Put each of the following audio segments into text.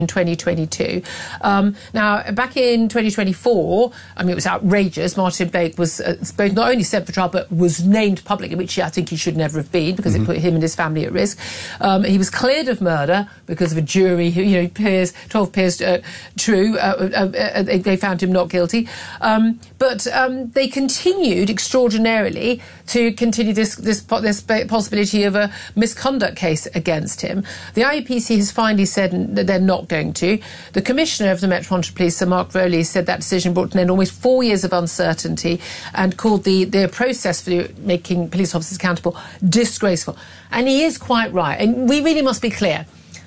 in 2022. Now, back in 2024, I mean, it was outrageous. Martin Blake was both not only sent for trial, but was named publicly, which I think he should never have been, because it put him and his family at risk. He was cleared of murder because of a jury who, 12 peers true. They found him not guilty. But they continued extraordinarily to continue this possibility of a misconduct case against him. The IEPC has finally said that they're not going to. The Commissioner of the Metropolitan Police, Sir Mark Rowley, said that decision brought to an end almost 4 years of uncertainty and called the process for making police officers accountable disgraceful. And he is quite right. And we really must be clear.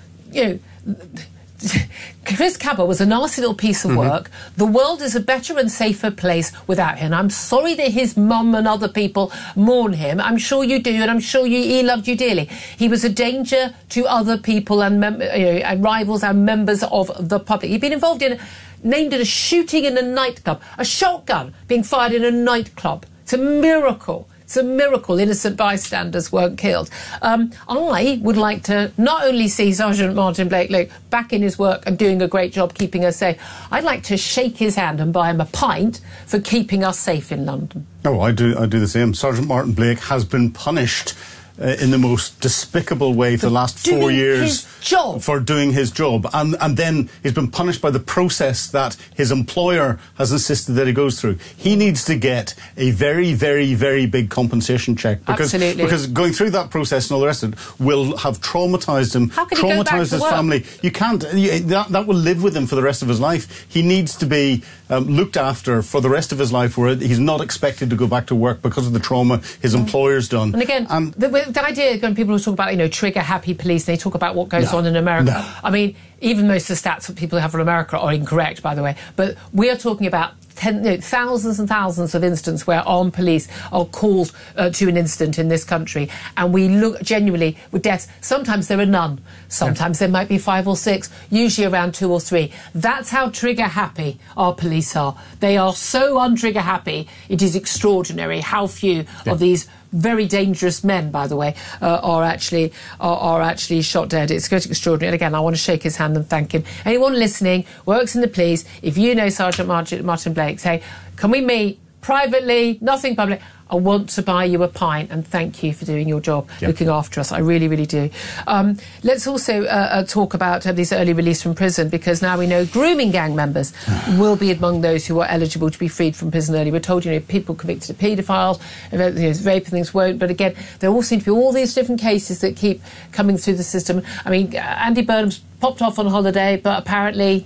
Chris Kaba was a nasty little piece of work. The world is a better and safer place without him. I'm sorry that his mum and other people mourn him. I'm sure you do, and I'm sure he loved you dearly. He was a danger to other people and rivals and members of the public. He'd been involved named in a shooting in a nightclub, a shotgun being fired in a nightclub. It's a miracle. It's a miracle innocent bystanders weren't killed. I would like to not only see Sergeant Martin Blake back in his work and doing a great job keeping us safe, I'd like to shake his hand and buy him a pint for keeping us safe in London. Oh, I do the same. Sergeant Martin Blake has been punished in the most despicable way for the last 4 years for doing his job. And then he's been punished by the process that his employer has insisted that he goes through. He needs to get a very, very, very big compensation check. Because going through that process and all the rest of it will have traumatised him, traumatised his family. You can't. That will live with him for the rest of his life. He needs to be looked after for the rest of his life, where he's not expected to go back to work because of the trauma his employer's done. And again, the idea when people talk about, trigger-happy police, they talk about what goes on in America. No. I mean, even most of the stats that people have from America are incorrect, by the way. But we are talking about thousands and thousands of incidents where armed police are called to an incident in this country, and we look genuinely with deaths. Sometimes there are none. Sometimes there might be 5 or 6, usually around 2 or 3. That's how trigger-happy our police are. They are so untrigger-happy, it is extraordinary how few of these very dangerous men, by the way, are actually shot dead. It's quite extraordinary. And again, I want to shake his hand and thank him. Anyone listening, works in the police, if you know Sergeant Martin Blake, say, can we meet privately, nothing public? I want to buy you a pint and thank you for doing your job, looking after us. I really, really do. Let's also talk about these early release from prison, because now we know grooming gang members will be among those who are eligible to be freed from prison early. We're told, people convicted of paedophiles, rape and things won't. But again, there all seem to be all these different cases that keep coming through the system. I mean, Andy Burnham's popped off on holiday, but apparently,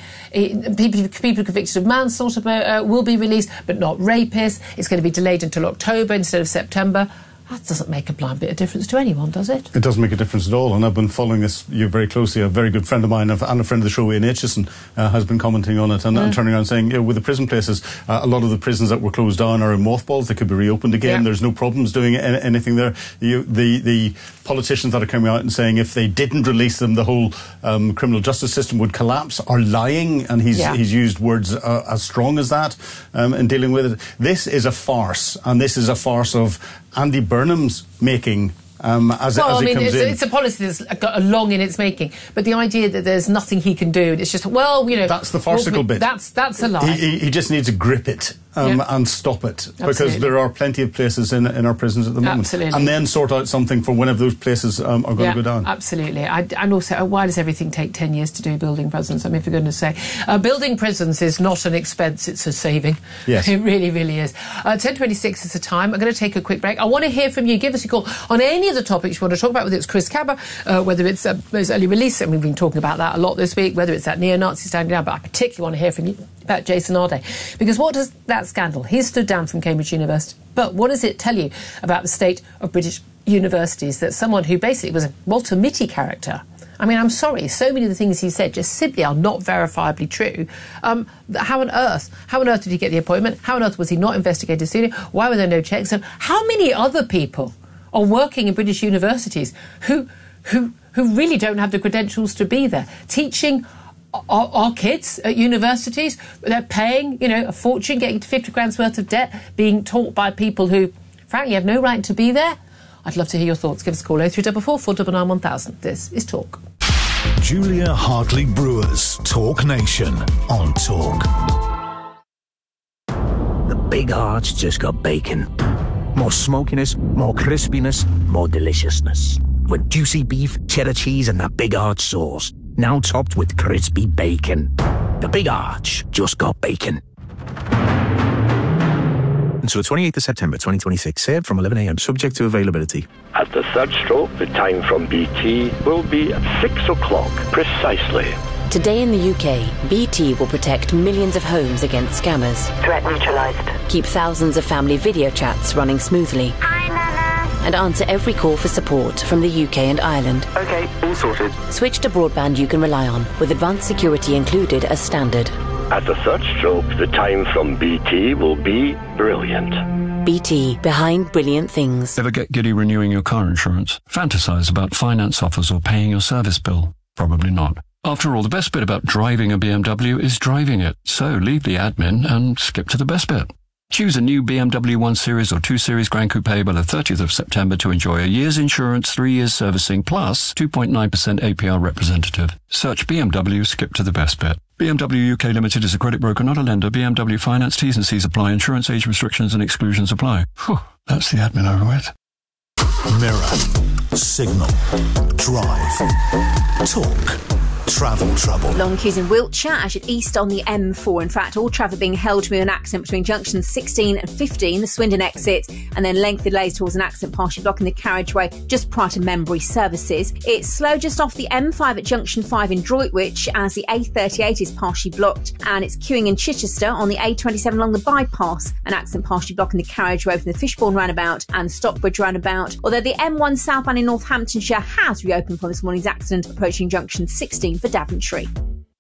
people convicted of manslaughter will be released, but not rapists. It's going to be delayed until October instead of September. That doesn't make a blind bit of difference to anyone, does it? It doesn't make a difference at all, and I've been following this very closely. A very good friend of mine and a friend of the show, Ian Aitchison, has been commenting on it and turning around saying, with the prison places, a lot of the prisons that were closed down are in mothballs. They could be reopened again. There's no problems doing anything there. The politicians that are coming out and saying if they didn't release them, the whole criminal justice system would collapse are lying, and he's used words as strong as that in dealing with it. This is a farce, and this is a farce of Andy Burnham's making. It's a policy that's got long in its making, but the idea that there's nothing he can do, it's just, that's the farcical bit. That's a lie. He just needs to grip it and stop it, because there are plenty of places in our prisons at the moment. Absolutely. And then sort out something for whenever those places are going to go down. Absolutely. And also, why does everything take 10 years to do, building prisons? I mean, for goodness sake. Building prisons is not an expense, it's a saving. Yes. It really, really is. 10:26 is the time. I'm going to take a quick break. I want to hear from you. Give us a call on any of the topics you want to talk about, whether it's Chris Kaba, whether it's those early release, and we've been talking about that a lot this week, whether it's that neo-Nazi standing down, but I particularly want to hear from you about Jason Arday. Because what does that scandal? He stood down from Cambridge University. But what does it tell you about the state of British universities, that someone who basically was a Walter Mitty character, I mean, I'm sorry, so many of the things he said just simply are not verifiably true. How on earth did he get the appointment? How on earth was he not investigated sooner? Why were there no checks? And how many other people are working in British universities who really don't have the credentials to be there, teaching our kids at universities? They're paying, a fortune, getting to 50 grand's worth of debt, being taught by people who, frankly, have no right to be there. I'd love to hear your thoughts. Give us a call, 0344 499 1000. This is Talk. Julia Hartley-Brewer's Talk Nation on Talk. The Big Arch just got bacon. More smokiness, more crispiness, more deliciousness. With juicy beef, cheddar cheese and that Big Arch sauce. Now topped with crispy bacon. The Big Arch just got bacon. Until the 28th of September 2026, served from 11 a.m, subject to availability. At the third stroke, the time from BT will be at 6 o'clock precisely. Today in the UK, BT will protect millions of homes against scammers. Threat neutralised. Keep thousands of family video chats running smoothly. Hi, Nana. And answer every call for support from the UK and Ireland. OK, all sorted. Switch to broadband you can rely on, with advanced security included as standard. At the third stroke, the time from BT will be brilliant. BT, behind brilliant things. Ever get giddy renewing your car insurance? Fantasize about finance offers or paying your service bill? Probably not. After all, the best bit about driving a BMW is driving it. So leave the admin and skip to the best bit. Choose a new BMW 1 Series or 2 Series Gran Coupe by the 30th of September to enjoy a year's insurance, 3 years servicing, plus 2.9% APR representative. Search BMW, skip to the best bit. BMW UK Limited is a credit broker, not a lender. BMW Finance, T's and C's apply. Insurance age restrictions and exclusions apply. Whew, that's the admin over with. Mirror, Signal, Drive, Talk. Travel trouble. Long queues in Wiltshire, as at east on the M4. In fact, all traffic being held to an accident between junctions 16 and 15, the Swindon exit, and then lengthy delays towards an accident partially blocking the carriageway just prior to Membury services. It's slow just off the M5 at junction 5 in Droitwich, as the A38 is partially blocked, and it's queuing in Chichester on the A27 along the bypass, an accident partially blocking the carriageway from the Fishbourne roundabout and Stockbridge roundabout, although the M1 southbound in Northamptonshire has reopened from this morning's accident approaching junction 16 for Daventry.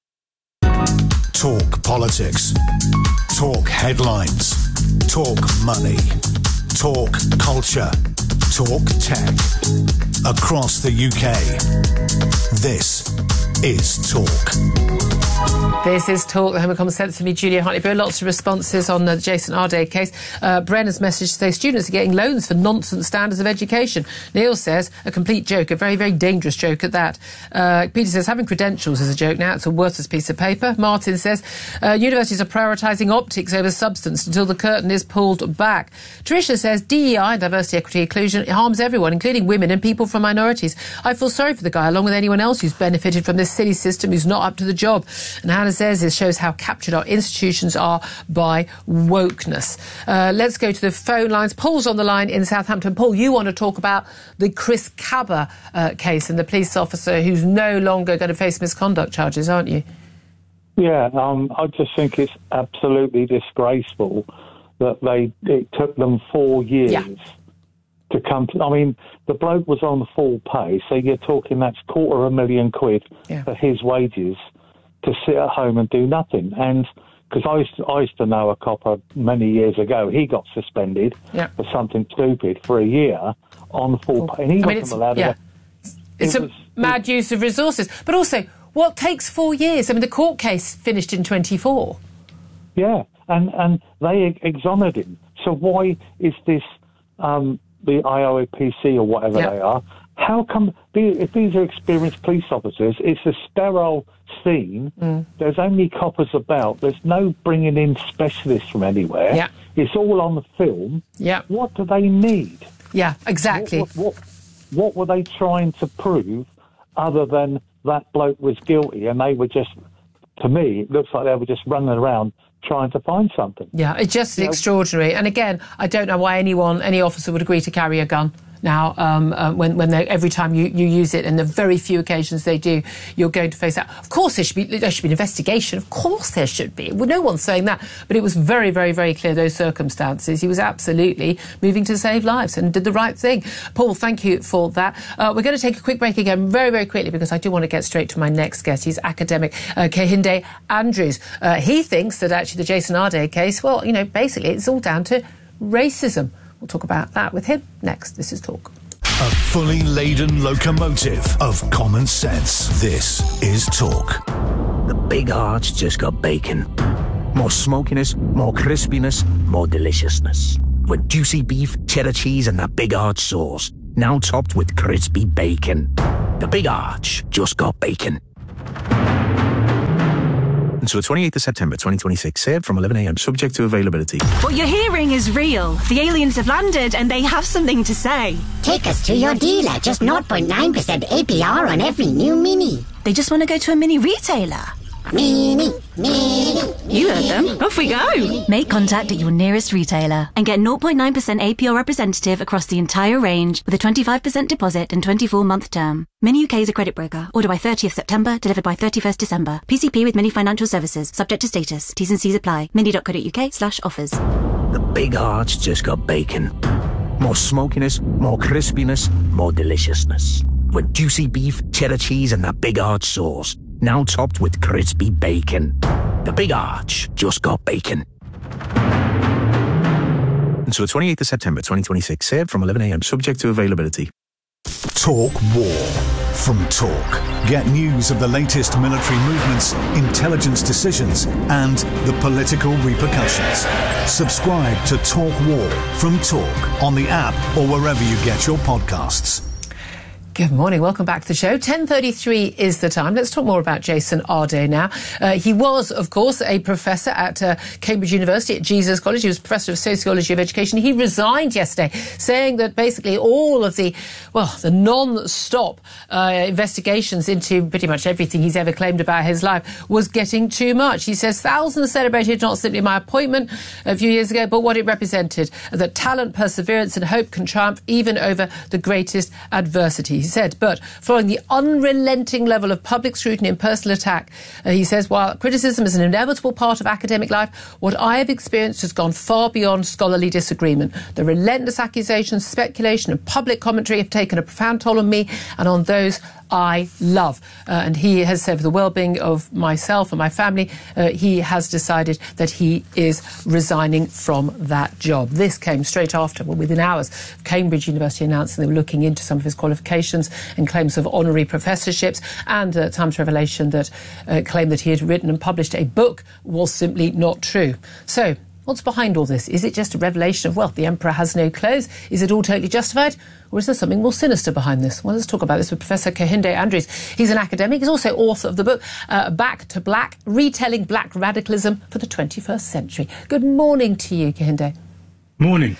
Talk politics. Talk headlines. Talk money. Talk culture. Talk tech. Across the UK. This is Talk. This is Talk, the home of common sense, to me, Julia Hartley-Brewer. Lots of responses on the Jason Arday case. Brenna's message says students are getting loans for nonsense standards of education. Neil says a complete joke, a very, very dangerous joke at that. Peter says having credentials is a joke now, it's a worthless piece of paper. Martin says universities are prioritising optics over substance until the curtain is pulled back. Tricia says DEI, diversity, equity, inclusion, it harms everyone, including women and people from minorities. I feel sorry for the guy, along with anyone else who's benefited from this silly system who's not up to the job. And Hannah says this shows how captured our institutions are by wokeness. Let's go to the phone lines. Paul's on the line in Southampton. Paul, you want to talk about the Chris Cabba case and the police officer who's no longer going to face misconduct charges, aren't you? Yeah, I just think it's absolutely disgraceful that it took them 4 years to come to... I mean, the bloke was on full pay, so you're talking that's £250,000 for his wages to sit at home and do nothing. And because I used to know a copper many years ago, he got suspended for something stupid for a year on full pay. And he wasn't allowed to... It's a mad use of resources. But also, what takes 4 years? I mean, the court case finished in 24. Yeah, and they exonerated him. So why is this the IOPC or whatever they are? How come, if these are experienced police officers, it's a sterile scene, there's only coppers about, there's no bringing in specialists from anywhere, it's all on the film, what do they need? Yeah, exactly. What were they trying to prove other than that bloke was guilty? And they were just, to me, it looks like they were just running around trying to find something. Yeah, it's just extraordinary. And again, I don't know why any officer would agree to carry a gun. Now, when every time you use it, and the very few occasions they do, you're going to face that. Of course, there should be an investigation. Of course, there should be. Well, no one's saying that, but it was very, very, very clear those circumstances. He was absolutely moving to save lives and did the right thing. Paul, thank you for that. We're going to take a quick break again, very, very quickly, because I do want to get straight to my next guest. He's academic Kehinde Andrews. He thinks that actually the Jason Arday case, well, basically it's all down to racism. We'll talk about that with him next. This is Talk. A fully laden locomotive of common sense. This is Talk. The Big Arch just got bacon. More smokiness, more crispiness, more deliciousness. With juicy beef, cheddar cheese and that Big Arch sauce. Now topped with crispy bacon. The big arch just got bacon. Until the 28th of September 2026, served from 11 a.m, subject to availability. What you're hearing is real. The aliens have landed and they have something to say. Take us to your dealer. Just 0.9% APR on every new Mini. They just want to go to a mini retailer. Mini. You heard them. Off we go. Make contact at your nearest retailer and get 0.9% APR representative across the entire range with a 25% deposit and 24-month term. Mini UK is a credit broker. Order by 30th September, delivered by 31st December. PCP with Mini Financial Services. Subject to status. T's and C's apply. mini.co.uk/offers. The big arch just got bacon. More smokiness, more crispiness, more deliciousness. With juicy beef, cheddar cheese and that big arch sauce. Now topped with crispy bacon. The big arch just got bacon. Until the 28th of September 2026, served from 11 a.m, subject to availability. Talk War. From Talk. Get news of the latest military movements, intelligence decisions, and the political repercussions. Subscribe to Talk War from Talk on the app or wherever you get your podcasts. Good morning. Welcome back to the show. 10:33 is the time. Let's talk more about Jason Arde now. He was, of course, a professor at Cambridge University at Jesus College. He was Professor of Sociology of Education. He resigned yesterday, saying that basically all of the non-stop investigations into pretty much everything he's ever claimed about his life was getting too much. He says thousands celebrated not simply my appointment a few years ago, but what it represented, that talent, perseverance and hope can triumph even over the greatest adversity. He said, but following the unrelenting level of public scrutiny and personal attack, he says, while criticism is an inevitable part of academic life, what I have experienced has gone far beyond scholarly disagreement. The relentless accusations, speculation and public commentary have taken a profound toll on me and on those I love. And he has said, for the well-being of myself and my family, he has decided that he is resigning from that job. This came straight after, within hours, Cambridge University announcing they were looking into some of his qualifications and claims of honorary professorships, and Times revelation that claimed that he had written and published a book was simply not true. So, what's behind all this? Is it just a revelation of, well, the emperor has no clothes? Is it all totally justified? Or is there something more sinister behind this? Well, let's talk about this with Professor Kehinde Andrews. He's an academic. He's also author of the book, Back to Black, Retelling Black Radicalism for the 21st Century. Good morning to you, Kehinde. Morning.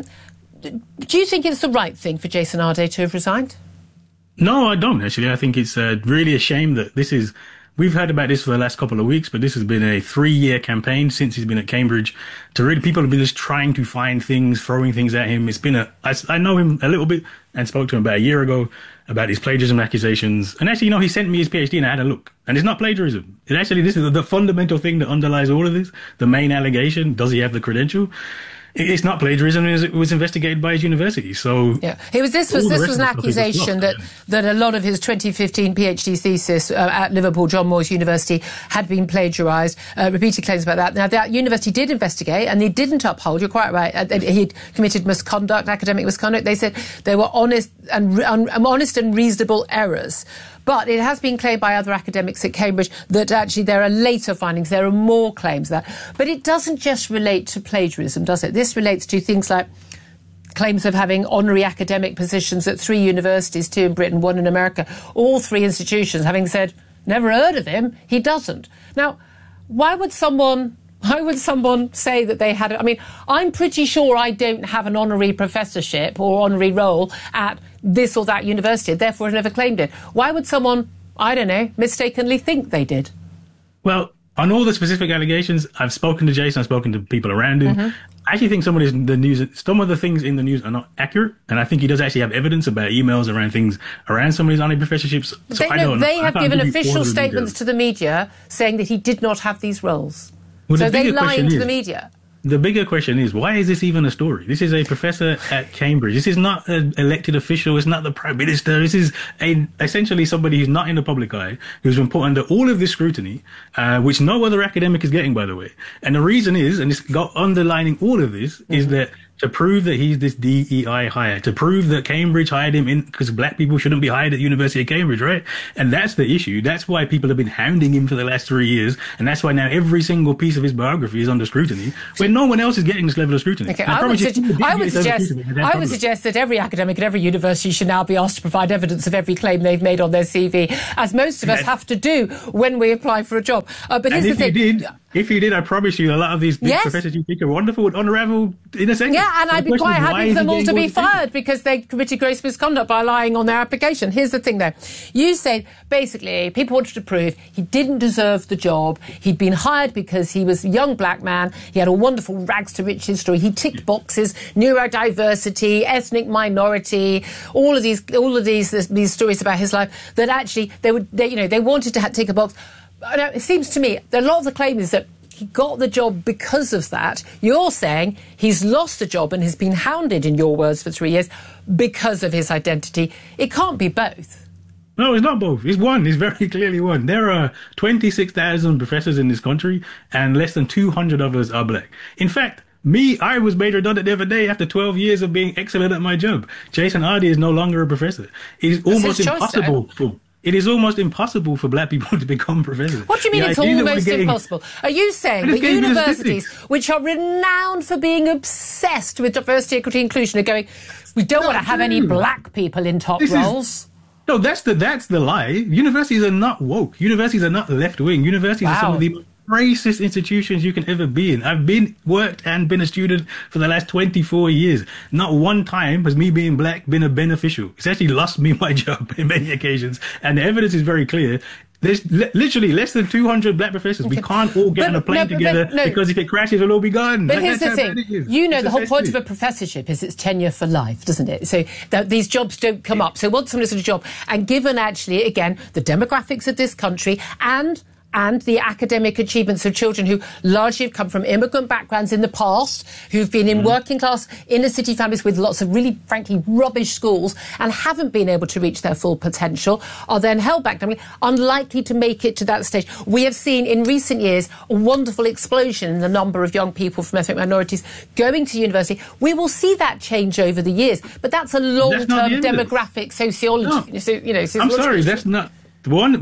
Do you think it's the right thing for Jason Arde to have resigned? No, I don't, actually. I think it's really a shame that this is... We've heard about this for the last couple of weeks, but this has been a 3-year campaign since he's been at Cambridge. To really, people have been just trying to find things, throwing things at him. It's been I know him a little bit and spoke to him about a year ago about his plagiarism accusations. And actually, he sent me his PhD and I had a look. And it's not plagiarism. This is the fundamental thing that underlies all of this. The main allegation, does he have the credential? It's not plagiarism. It was investigated by his university. So yeah, this was an accusation that a lot of his 2015 PhD thesis at Liverpool John Moores University had been plagiarised. Repeated claims about that. Now that university did investigate and they didn't uphold. You're quite right. He'd committed misconduct, academic misconduct. They said they were honest and reasonable errors. But it has been claimed by other academics at Cambridge that actually there are later findings, there are more claims of that. But it doesn't just relate to plagiarism, does it? This relates to things like claims of having honorary academic positions at 3 universities, 2 in Britain, 1 in America, all 3 institutions having said, never heard of him, he doesn't. Now, why would someone say that they had... I mean, I'm pretty sure I don't have an honorary professorship or honorary role at this or that university, therefore I never claimed it. Why would someone, I don't know, mistakenly think they did? Well, on all the specific allegations, I've spoken to Jason, I've spoken to people around him. Mm-hmm. I actually think some of the things in the news are not accurate, and I think he does actually have evidence about emails around things around some of his honorary professorships. So they have given official statements to the media saying that he did not have these roles. Well, so they're lying to the media. The bigger question is, why is this even a story? This is a professor at Cambridge. This is not an elected official. It's not the Prime Minister. This is essentially somebody who's not in the public eye, who's been put under all of this scrutiny, which no other academic is getting, by the way. And the reason is, and it's got underlining all of this, is that to prove that he's this DEI hire, to prove that Cambridge hired him in because black people shouldn't be hired at the University of Cambridge, right? And that's the issue. That's why people have been hounding him for the last 3 years. And that's why now every single piece of his biography is under scrutiny, when no one else is getting this level of scrutiny. Okay, I would suggest that every academic at every university should now be asked to provide evidence of every claim they've made on their CV, as most of us have to do when we apply for a job. But here's the thing. If you did, I promise you, a lot of these big professors you think are wonderful would unravel in a second. Yeah, and I'd be quite happy for them all to be fired because they committed gross misconduct by lying on their application. Here's the thing, though. You said, basically, people wanted to prove he didn't deserve the job. He'd been hired because he was a young black man. He had a wonderful rags to riches story. He ticked boxes, neurodiversity, ethnic minority, all of these stories about his life that actually they wanted to take a box. It seems to me that a lot of the claim is that he got the job because of that. You're saying he's lost the job and has been hounded, in your words, for 3 years because of his identity. It can't be both. No, it's not both. It's one. It's very clearly one. There are 26,000 professors in this country and less than 200 of us are black. In fact, I was made redundant the other day after 12 years of being excellent at my job. Jason Ardy is no longer a professor. It is almost impossible It is almost impossible for black people to become professors. What do you mean it's almost impossible? Are you saying that universities, which are renowned for being obsessed with diversity, equity, inclusion, are going, we don't want to have any black people in top roles? No, that's the lie. Universities are not woke. Universities are not left-wing. Universities are some of the most racist institutions you can ever be in. I've worked and been a student for the last 24 years. Not one time has me being black been a beneficial. It's actually lost me my job in many occasions. And the evidence is very clear. There's literally less than 200 black professors. We can't all get on a plane together because if it crashes, we'll all be gone. But here's the thing. You know, the whole point of a professorship is it's tenure for life, doesn't it? So that these jobs don't come up. So once someone's at a job, and given actually, again, the demographics of this country and the academic achievements of children who largely have come from immigrant backgrounds in the past, who've been in working class inner city families with lots of really, frankly, rubbish schools and haven't been able to reach their full potential, are then held back, unlikely to make it to that stage. We have seen in recent years a wonderful explosion in the number of young people from ethnic minorities going to university. We will see that change over the years, but that's a long-term demographic sociology. No. So, I'm sorry, that's not... For one,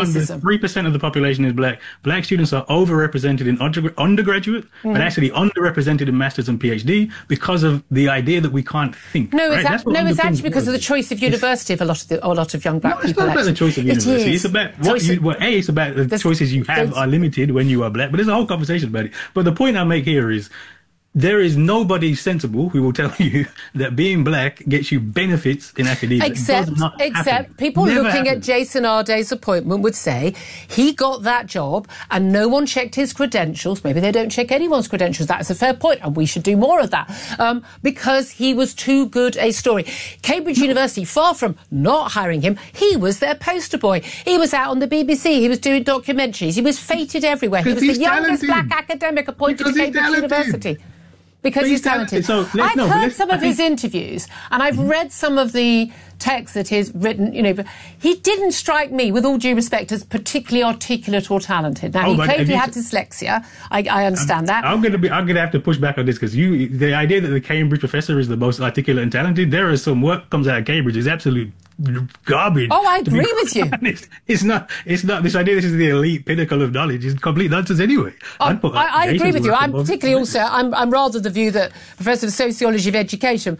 3% of the population is black. Black students are overrepresented in undergraduate, but actually underrepresented in masters and PhD because of the idea that we can't think. No, right? It's actually because of the choice of university of a lot of young black people. It's not about the choice of university. It's about it's about the choices you have are limited when you are black. But there's a whole conversation about it. But the point I make here is, there is nobody sensible who will tell you that being black gets you benefits in academia. Except people looking at Jason Arday's appointment would say he got that job and no one checked his credentials. Maybe they don't check anyone's credentials. That's a fair point, and we should do more of that because he was too good a story. Cambridge University, far from not hiring him, he was their poster boy. He was out on the BBC. He was doing documentaries. He was feted everywhere. He was the youngest black academic appointed to Cambridge University. Because he's talented. I've heard some of his interviews and I've read some of the texts that he's written, but he didn't strike me, with all due respect, as particularly articulate or talented. Now, he claimed he had dyslexia. I understand that. I'm going to have to push back on this because the idea that the Cambridge professor is the most articulate and talented, there is some work comes out of Cambridge is absolute garbage. Oh, I agree with you. It's not this idea this is the elite pinnacle of knowledge is complete nonsense anyway. I agree with you. I'm particularly also I'm rather the view that Professor of Sociology of Education,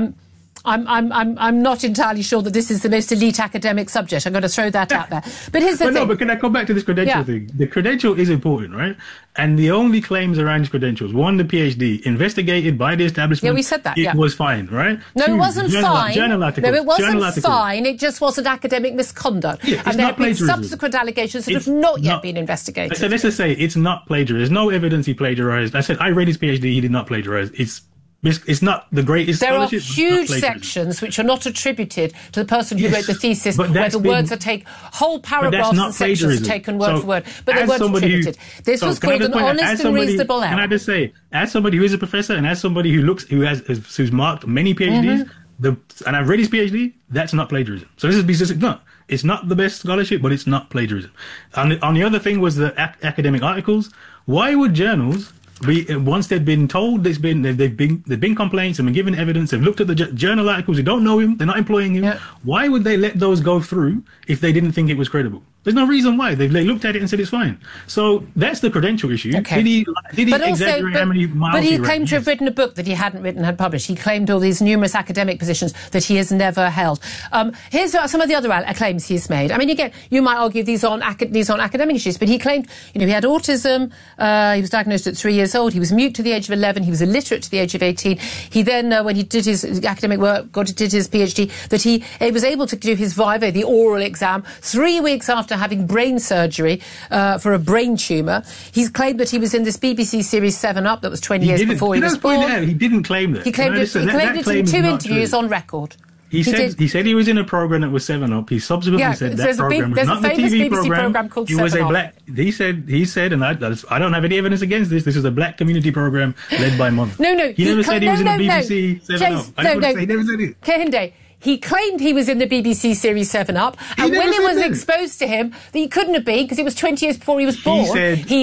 I'm not entirely sure that this is the most elite academic subject. I'm going to throw that out there. But here's the thing. No, but can I come back to this credential thing? The credential is important, right? And the only claims around his credentials, one, the PhD, investigated by the establishment. Yeah, we said that, It was fine, right? No, it wasn't fine. Journal articles. No, it wasn't fine. It just wasn't academic misconduct. Yeah, and there have been subsequent allegations that have not yet been investigated. So let's just say it's not plagiarism. There's no evidence he plagiarized. I said, I read his PhD, he did not plagiarize. It's not the greatest scholarship. There are huge sections which are not attributed to the person who wrote the thesis, where the words are taken, whole paragraphs and sections are taken word for word, but they weren't attributed. This was called an honest and reasonable error. Can I just say, as somebody who is a professor and as somebody who's marked many PhDs, and I've read his PhD, that's not plagiarism. So this is it's not the best scholarship, but it's not plagiarism. On the other thing was the academic articles. Why would journals once they've been told, there's been complaints and been given evidence. They've looked at the journal articles. They don't know him. They're not employing him. Yeah. Why would they let those go through if they didn't think it was credible? There's no reason why. They looked at it and said it's fine. So that's the credential issue. Okay. Did he exaggerate how many miles But he claimed to have written a book that he hadn't written, had published. He claimed all these numerous academic positions that he has never held. Here's some of the other claims he's made. I mean, again, you might argue these aren't academic issues, but he claimed, he had autism. He was diagnosed at 3 years old. He was mute to the age of 11. He was illiterate to the age of 18. He then, when he did his academic work, did his PhD, that he was able to do his Viva, the oral exam, 3 weeks after having brain surgery for a brain tumour. He's claimed that he was in this BBC series 7 Up that was 20 years before he was born. He didn't claim that. He claimed it in 2 interviews on record. He said he was in a program that was 7 Up. He subsequently said that program was not the TV program. Called he was a black. He said, and I don't have any evidence against this. This is a black community program led by Mother. No. He never said he was in the BBC 7 Up. He never said it. Kehinde, he claimed he was in the BBC series 7 Up, and when it was exposed to him that he couldn't have been because it was 20 years before he was born, he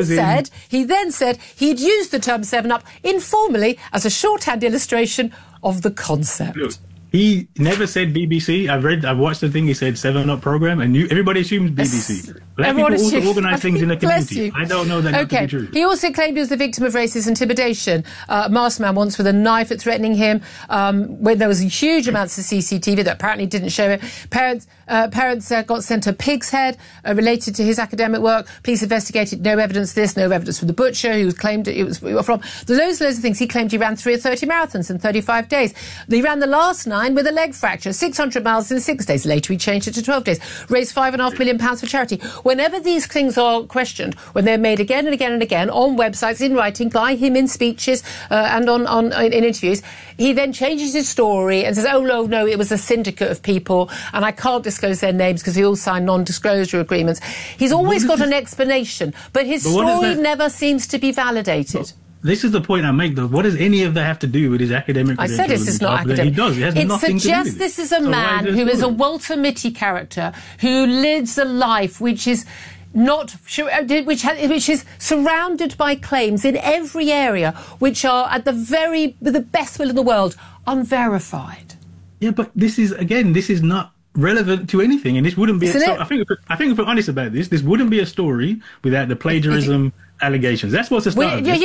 then said he'd used the term 7 Up informally as a shorthand illustration of the concept. Look, he never said BBC. I've watched the thing. He said 7 Up program, and everybody assumes BBC. Black people also organise things in the community. I don't know that not to be true. He also claimed he was the victim of racist intimidation. A masked man once with a knife at threatening him, when there was huge amounts of CCTV that apparently didn't show it. Parents got sent a pig's head related to his academic work. Police investigated. No evidence of this. No evidence from the butcher who claimed it was from. Loads of things. He claimed he ran 3 or 30 marathons in 35 days. He ran the last 9 with a leg fracture, 600 miles in 6 days. Later he changed it to 12 days. Raised £5.5 million for charity. Whenever these things are questioned, when they're made again and again and again on websites, in writing, by him in speeches and in interviews, he then changes his story and says, oh, no, it was a syndicate of people and I can't disclose their names because we all signed non-disclosure agreements. He's always got an explanation, but his story never seems to be validated. This is the point I make, though. What does any of that have to do with his academic credentials? I said this is not academic. He does. It has nothing to do with it. This is a man who is a Walter Mitty character who lives a life which is which is surrounded by claims in every area which are with the best will in the world, unverified. Yeah, but this is not relevant to anything, and this wouldn't be. I think if we're honest about this wouldn't be a story without the plagiarism allegations. That's what's the start. Would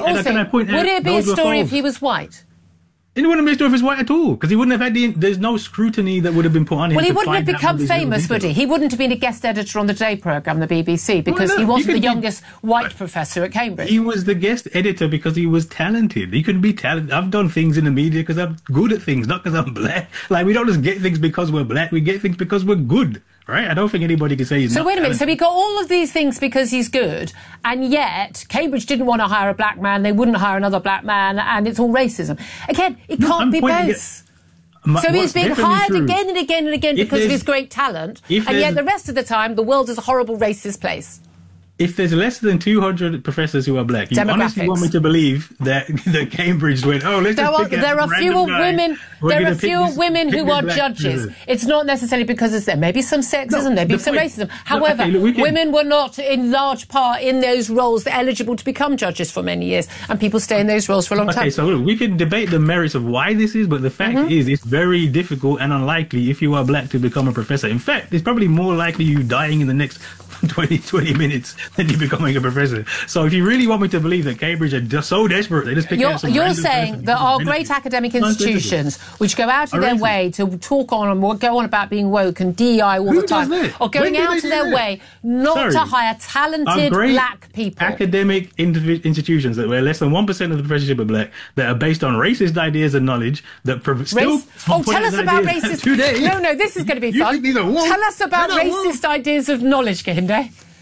it be a story if he was white? It wouldn't be a story if he was white at all, because he wouldn't have had there's no scrutiny that would have been put on him. Well, he wouldn't have become famous, would he? He wouldn't have been a guest editor on the Today programme, the BBC, because he wasn't the youngest white professor at Cambridge. He was the guest editor because he was talented. He could be talented. I've done things in the media because I'm good at things, not because I'm black. Like, we don't just get things because we're black. We get things because we're good. Right? I don't think anybody can say he's not. So wait a minute. So he got all of these things because he's good, and yet Cambridge didn't want to hire a black man. They wouldn't hire another black man, and it's all racism. Again, it can't be both. So he's being hired again and again and again because of his great talent, and yet the rest of the time the world is a horrible racist place. If there's less than 200 professors who are black, you honestly want me to believe that Cambridge went, let's just pick out there are fewer women. There are fewer women who are judges. It's not necessarily because there may be some sexism, maybe some racism. However, women were not in large part in those roles eligible to become judges for many years, and people stay in those roles for a long time. Okay, so look, we can debate the merits of why this is, but the fact is it's very difficult and unlikely if you are black to become a professor. In fact, it's probably more likely you dying in the next 20 minutes than you becoming a professor. So if you really want me to believe that Cambridge are just so desperate, they just pick out some You're saying there are great academic institutions which go out of their way to talk on and go on about being woke and DEI all the time, or going out of their way not to hire talented black people. Academic institutions that where less than 1% of the professorship are black, that are based on racist ideas and knowledge, that still tell us about racist... Today. No, this is going to be fun. Tell us about racist ideas of knowledge, Kehinde.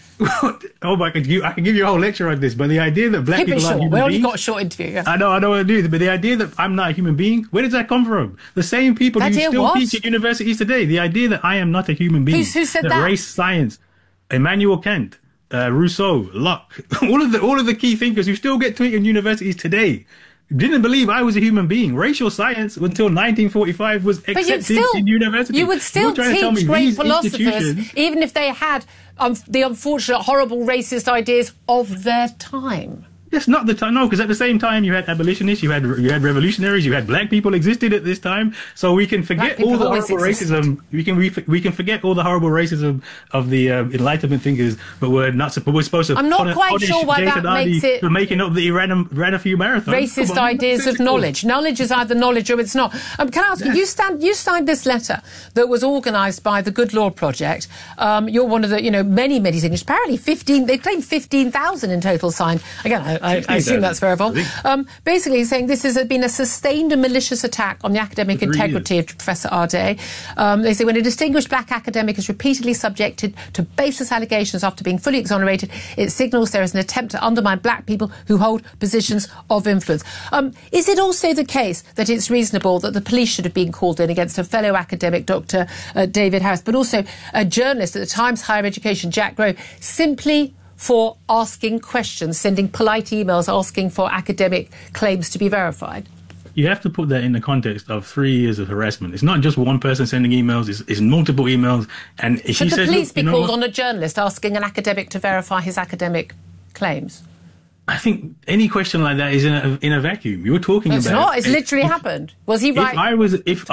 Oh my God, I can give you a whole lecture on this, but the idea that black people aren't human beings... We only got a short interview. Yeah. I know what I do, but the idea that I'm not a human being, where does that come from? The same people who still teach at universities today. The idea that I am not a human being. Who said that? Race, science, Immanuel Kant, Rousseau, Locke, all of the key thinkers who still get taught in universities today didn't believe I was a human being. Racial science until 1945 was accepted in universities. You would still teach great philosophers, even if they had the unfortunate, horrible racist ideas of their time. That's not the time. No, because at the same time you had abolitionists, you had revolutionaries, you had black people existed at this time. So we can forget all the horrible racism. We can forget all the horrible racism of the Enlightenment thinkers, but we're not. But we're supposed to. I'm not quite sure why that makes it for making up that he ran a few marathons. Racist ideas of knowledge. Knowledge is either knowledge or it's not. Can I ask you? You signed this letter that was organised by the Good Law Project. You're one of the many signatures. Apparently 15. They claim 15,000 in total signed. Again, I assume that's verifiable. Basically saying this has been a sustained and malicious attack on the academic integrity of Professor Ardea. They say when a distinguished black academic is repeatedly subjected to baseless allegations after being fully exonerated, it signals there is an attempt to undermine black people who hold positions of influence. Is it also the case that it's reasonable that the police should have been called in against a fellow academic, Dr. David Harris, but also a journalist at the Times Higher Education, Jack Grove, simply for asking questions, sending polite emails asking for academic claims to be verified? You have to put that in the context of 3 years of harassment. It's not just one person sending emails, it's multiple emails. And should the police be called on a journalist asking an academic to verify his academic claims? I think any question like that is in a vacuum. You were talking about... It's not. It's literally happened. Was he right? If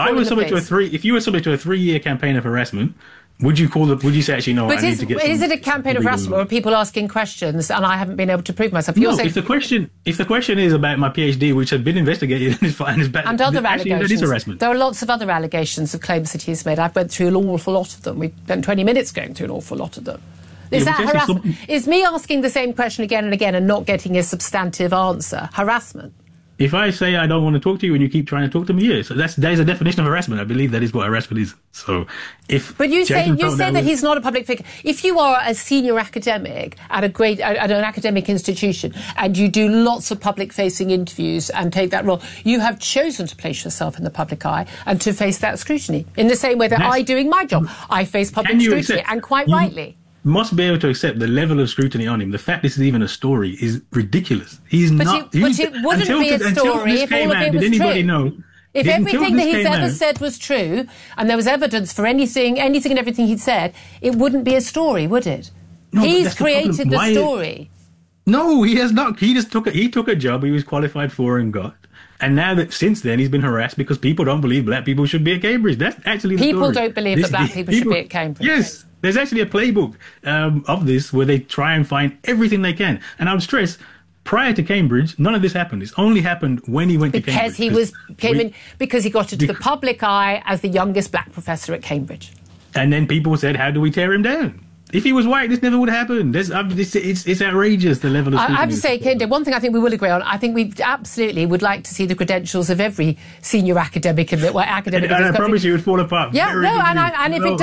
you were subject to a 3-year campaign of harassment, would you say actually no? But is it a campaign of harassment, or are people asking questions and I haven't been able to prove myself? No. If the question is about my PhD, which has been investigated and other allegations, that is harassment. There are lots of other allegations of claims that he's made. I've went through an awful lot of them. We spent 20 minutes going through an awful lot of them. Is that harassment? Is me asking the same question again and again and not getting a substantive answer harassment? If I say I don't want to talk to you and you keep trying to talk to me, so that is a definition of harassment. I believe that is what harassment is. So, but you say that he's not a public figure. If you are a senior academic at an academic institution and you do lots of public-facing interviews and take that role, you have chosen to place yourself in the public eye and to face that scrutiny. In the same way that I, doing my job, I face public scrutiny, and quite rightly. Must be able to accept the level of scrutiny on him. The fact this is even a story is ridiculous. He's not. But it wouldn't be a story if all of it was true. If everything that he's ever said was true, and there was evidence for anything and everything he'd said, it wouldn't be a story, would it? No, he's created the story. No, he has not. He took a job he was qualified for and got. And now that since then he's been harassed because people don't believe black people should be at Cambridge. That's actually the story. People don't believe that black people should be at Cambridge. Yes. There's actually a playbook of this where they try and find everything they can. And I would stress, prior to Cambridge, none of this happened. It's only happened when he went to Cambridge. Because he got into the public eye as the youngest black professor at Cambridge. And then people said, how do we tear him down? If he was white, this never would have happened. It's outrageous, the level of scrutiny. I have to say, Kehinde, one thing I think we will agree on, I think we absolutely would like to see the credentials of every senior academic in the academic. And I promise you it would fall apart. Yeah, and if it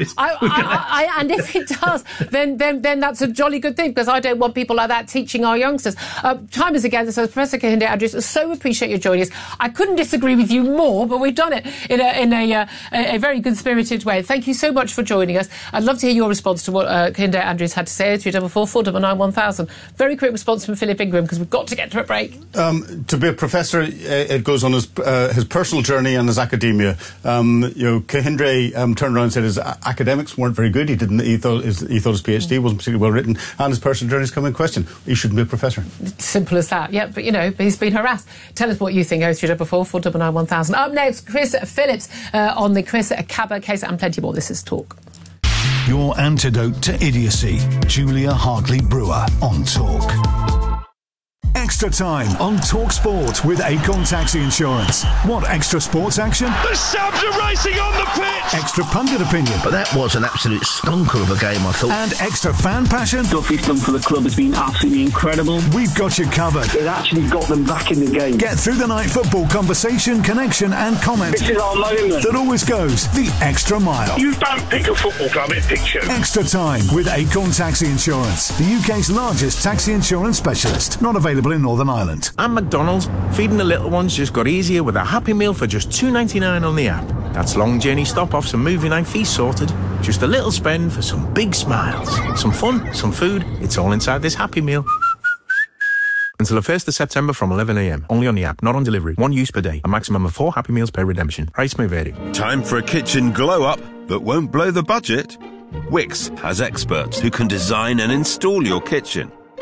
does, then that's a jolly good thing, because I don't want people like that teaching our youngsters. Time is again, so Professor Kehinde Andrews, so appreciate you joining us. I couldn't disagree with you more, but we've done it in a very good spirited way. Thank you so much for joining us. I'd love to hear your response to what Kehinde Andrews had to say. 0344 499 1000. Very quick response from Philip Ingram, because we've got to get to a break. To be a professor, it goes on his personal journey and his academia. Kehinde turned around and said his academics weren't very good. He thought his PhD wasn't particularly well written, and his personal journey's come in question. He shouldn't be a professor. Simple as that. Yeah, but he's been harassed. Tell us what you think. 0344 499 1000. Up next, Chris Phillips on the Chris Kaba case and plenty more. This is Talk. Your antidote to idiocy. Julia Hartley-Brewer on Talk. Extra time on Talk Sport with Acorn Taxi Insurance. Want extra sports action? The Sabs are racing on the pitch! Extra pundit opinion. But that was an absolute stonker of a game, I thought. And extra fan passion? Stuff he's done for the club has been absolutely incredible. We've got you covered. It actually got them back in the game. Get through the night football conversation, connection and comment. This is our moment. That always goes the extra mile. You don't pick a football club, it picks you. Extra time with Acorn Taxi Insurance, the UK's largest taxi insurance specialist. Not available in Northern Ireland. And McDonald's, feeding the little ones just got easier with a Happy Meal for just $2.99 on the app. That's long journey stop-offs and movie night fees sorted. Just a little spend for some big smiles. Some fun, some food, it's all inside this Happy Meal. Until the 1st of September from 11 a.m. Only on the app, not on delivery. 1 use per day. A maximum of 4 Happy Meals per redemption. Price may vary. Time for a kitchen glow-up, but won't blow the budget? Wix has experts who can design and install your kitchen.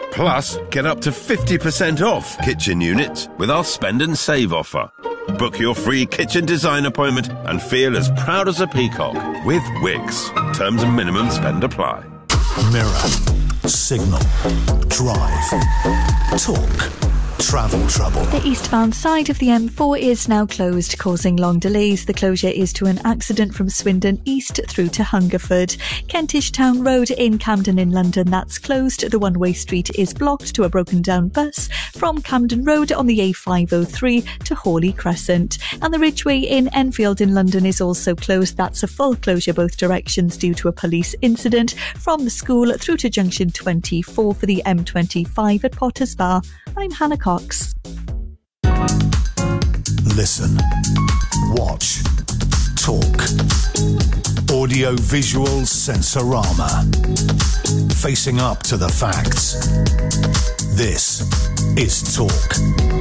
Plus, get up to 50% off kitchen units with our Spend and Save offer. Book your free kitchen design appointment and feel as proud as a peacock with Wickes. Terms and minimum spend apply. Mirror, Signal, Drive, Talk. Travel trouble. The eastbound side of the M4 is now closed, causing long delays. The closure is to an accident from Swindon East through to Hungerford. Kentish Town Road in Camden in London, that's closed. The one-way street is blocked to a broken down bus from Camden Road on the A503 to Hawley Crescent. And the Ridgeway in Enfield in London is also closed. That's a full closure both directions due to a police incident from the school through to junction 24 for the M25 at Potters Bar. I'm Hannah Cox. Listen, watch, talk. Audio-visual sensorama. Facing up to the facts. This is Talk.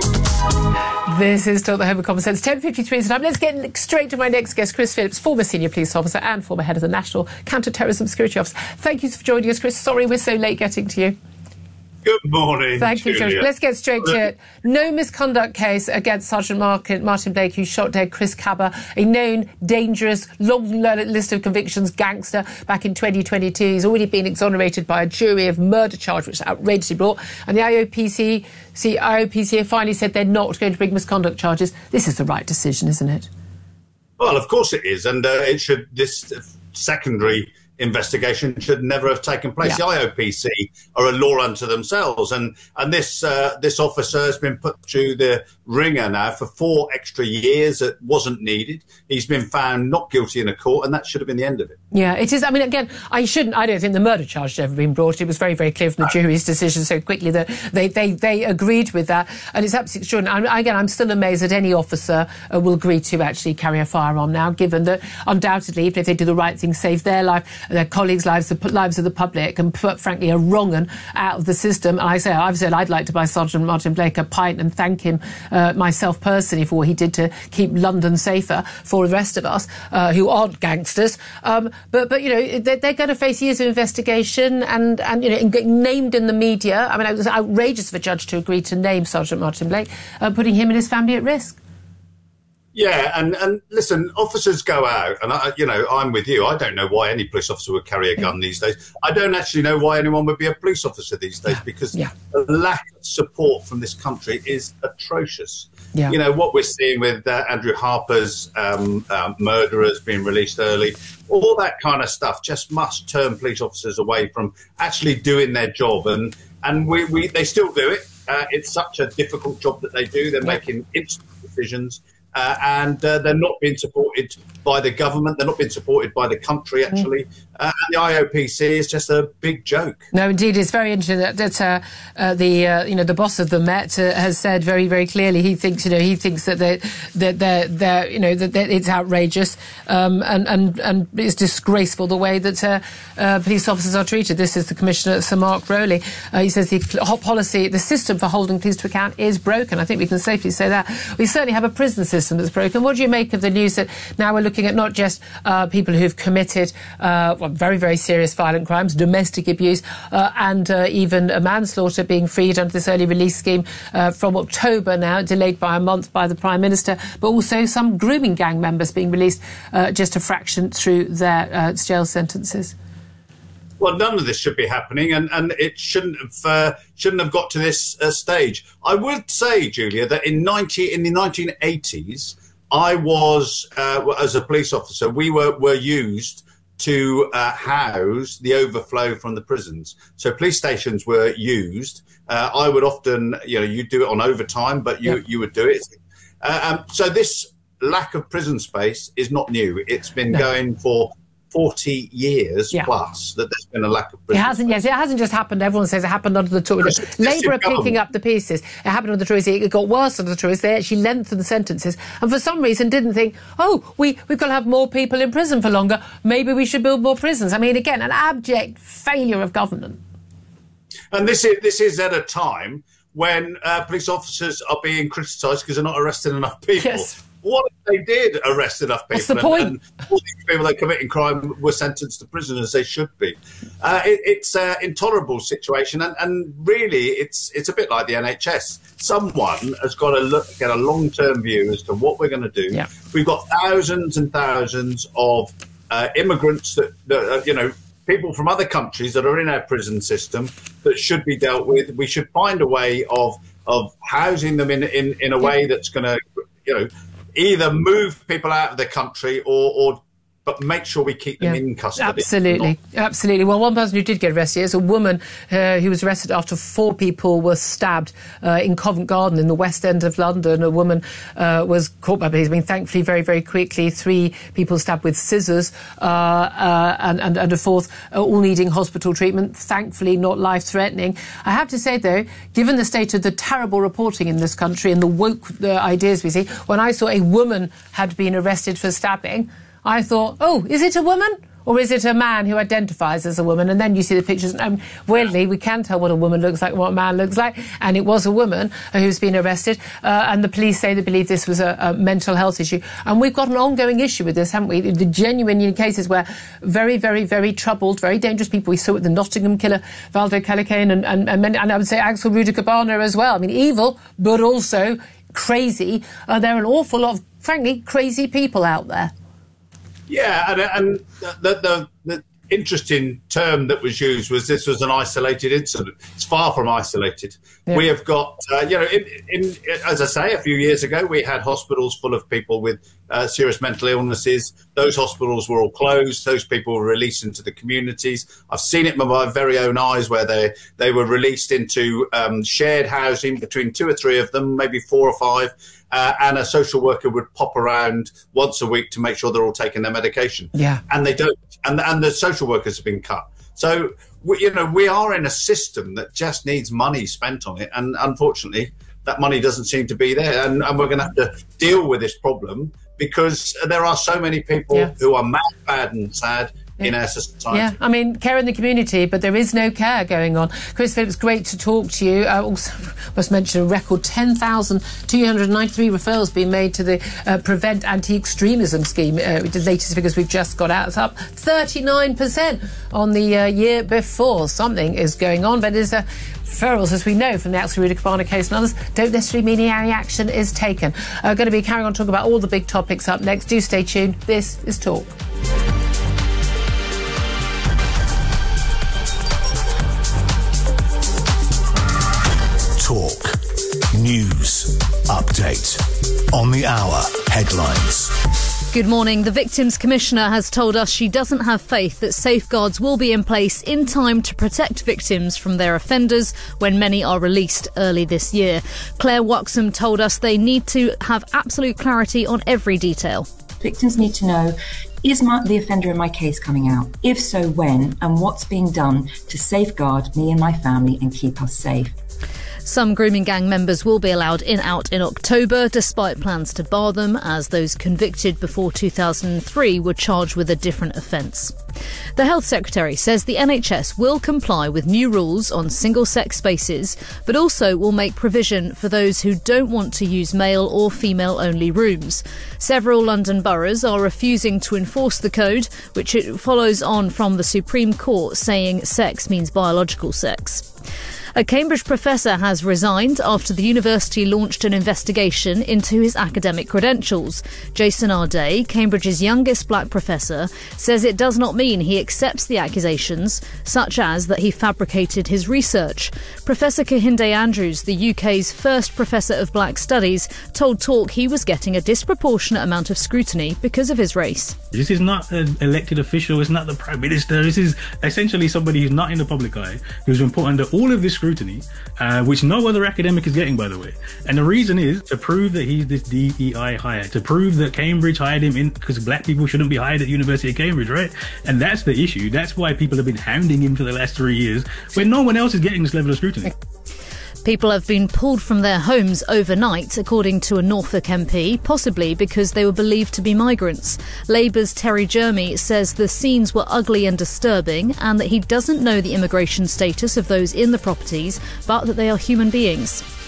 This is Talk, the Home of Common Sense. 10:53 is the time. Let's get straight to my next guest, Chris Phillips, former senior police officer and former head of the National Counter-Terrorism Security Office. Thank you for joining us, Chris. Sorry we're so late getting to you. Good morning. Thank you, George. Let's get straight to it. No misconduct case against Sergeant Martin Blake, who shot dead Chris Cabba, a known, dangerous, long list of convictions gangster back in 2022. He's already been exonerated by a jury of murder charge, which is outrageously brought. And the IOPC have finally said they're not going to bring misconduct charges. This is the right decision, isn't it? Well, of course it is. And this secondary investigation should never have taken place. Yeah. The IOPC are a law unto themselves, and this officer has been put through the ringer now for 4 extra years that wasn't needed. He's been found not guilty in a court, and that should have been the end of it. Yeah, it is. I mean, again, I don't think the murder charge had ever been brought. It was very, very clear from the jury's decision so quickly that they agreed with that, and it's absolutely extraordinary. I'm still amazed that any officer will agree to actually carry a firearm now, given that undoubtedly, even if they do the right thing, save their life, their colleagues' lives, the lives of the public, and put, frankly, a wrong 'un out of the system. And I've said I'd like to buy Sergeant Martin Blake a pint and thank him myself personally for what he did to keep London safer for the rest of us who aren't gangsters. But you know, they're going to face years of investigation and getting named in the media. I mean, it was outrageous of a judge to agree to name Sergeant Martin Blake, putting him and his family at risk. Yeah, and listen, officers go out, and I'm with you. I don't know why any police officer would carry a gun these days. I don't actually know why anyone would be a police officer these days, because the lack of support from this country is atrocious. Yeah. You know, what we're seeing with Andrew Harper's murderers being released early, all that kind of stuff just must turn police officers away from actually doing their job, and they still do it. It's such a difficult job that they do. They're making instant decisions. And they're not being supported by the government. They're not being supported by the country, actually. And the IOPC is just a big joke. No, indeed, it's very interesting that the boss of the Met has said very, very clearly he thinks that that it's outrageous and it's disgraceful the way that police officers are treated. This is the Commissioner, Sir Mark Rowley. He says the system for holding police to account is broken. I think we can safely say that. We certainly have a prison system that's broken. What do you make of the news that now we're looking at not just people who've committed very, very serious violent crimes, domestic abuse, and even manslaughter being freed under this early release scheme from October now, delayed by a month by the Prime Minister, but also some grooming gang members being released just a fraction through their jail sentences? Well, none of this should be happening, and it shouldn't have got to this stage. I would say, Julia, that in the 1980s, I was as a police officer, we were used to house the overflow from the prisons. So police stations were used. I would often, you do it on overtime, but you would do it. So this lack of prison space is not new. It's been going for 40 years plus that there's been a lack of prison. It hasn't, yes. It hasn't just happened. Everyone says it happened under the Tories. Labour are picking up the pieces. It happened under the Tories. It got worse under the Tories. They actually lengthened sentences and for some reason didn't think, we've got to have more people in prison for longer. Maybe we should build more prisons. I mean, again, an abject failure of government. And this is at a time when police officers are being criticised because they're not arresting enough people. Yes. What if they did arrest enough people. What's the point? And all these people that committing crime were sentenced to prison as they should be. It's an intolerable situation, and really, it's a bit like the NHS. Someone has got to get a long-term view as to what we're going to do. Yeah. We've got thousands and thousands of immigrants that people from other countries that are in our prison system that should be dealt with. We should find a way of housing them in a way that's going to, either move people out of the country or but make sure we keep them in custody. Absolutely. Well, one person who did get arrested is a woman who was arrested after 4 people were stabbed in Covent Garden in the West End of London. A woman was caught by police. I mean, thankfully, very, very quickly, 3 people stabbed with scissors and a 4th, all needing hospital treatment. Thankfully, not life-threatening. I have to say, though, given the state of the terrible reporting in this country and the woke ideas we see, when I saw a woman had been arrested for stabbing, I thought, oh, is it a woman or is it a man who identifies as a woman? And then you see the pictures, and weirdly, we can tell what a woman looks like and what a man looks like. And it was a woman who's been arrested. And the police say they believe this was a mental health issue. And we've got an ongoing issue with this, haven't we? The genuine cases where very, very, very troubled, very dangerous people. We saw it with the Nottingham killer, Valdo Callicane, and I would say Axel Ruda Cabana as well. I mean, evil, but also crazy. There are an awful lot of, frankly, crazy people out there. Yeah, and the interesting term that was used was this was an isolated incident. It's far from isolated. Yeah. We have got, as I say, a few years ago, we had hospitals full of people with serious mental illnesses. Those hospitals were all closed. Those people were released into the communities. I've seen it with my very own eyes where they were released into shared housing between 2 or 3 of them, maybe 4 or 5. And a social worker would pop around once a week to make sure they're all taking their medication. Yeah. And they don't. And the social workers have been cut. So, we are in a system that just needs money spent on it. And unfortunately, that money doesn't seem to be there. And we're going to have to deal with this problem because there are so many people who are mad, bad and sad in our society. Yeah, I mean, care in the community, but there is no care going on. Chris Phillips, great to talk to you. Also, must mention a record 10,293 referrals being made to the Prevent Anti-Extremism scheme. The latest figures we've just got out. It's up 39% on the year before. Something is going on, but there's referrals, as we know from the Axel Ruda Cabana case and others, don't necessarily mean any action is taken. Going to be carrying on talking about all the big topics up next. Do stay tuned. This is Talk. Talk. News. Update. On the hour. Headlines. Good morning. The Victims Commissioner has told us she doesn't have faith that safeguards will be in place in time to protect victims from their offenders when many are released early this year. Claire Waxham told us they need to have absolute clarity on every detail. Victims need to know, is the offender in my case coming out? If so, when? And what's being done to safeguard me and my family and keep us safe? Some grooming gang members will be allowed out in October, despite plans to bar them, as those convicted before 2003 were charged with a different offence. The Health Secretary says the NHS will comply with new rules on single-sex spaces, but also will make provision for those who don't want to use male or female-only rooms. Several London boroughs are refusing to enforce the code, which it follows on from the Supreme Court saying sex means biological sex. A Cambridge professor has resigned after the university launched an investigation into his academic credentials. Jason Arday, Cambridge's youngest black professor, says it does not mean he accepts the accusations, such as that he fabricated his research. Professor Kehinde Andrews, the UK's first professor of black studies, told Talk he was getting a disproportionate amount of scrutiny because of his race. This is not an elected official, it's not the Prime Minister, this is essentially somebody who's not in the public eye, who's been put under all of this scrutiny, which no other academic is getting, by the way. And the reason is to prove that he's this DEI hire, to prove that Cambridge hired him in because black people shouldn't be hired at the University of Cambridge, right? And that's the issue. That's why people have been hounding him for the last 3 years, when no one else is getting this level of scrutiny. People have been pulled from their homes overnight, according to a Norfolk MP, possibly because they were believed to be migrants. Labour's Terry Jeremy says the scenes were ugly and disturbing, and that he doesn't know the immigration status of those in the properties, but that they are human beings.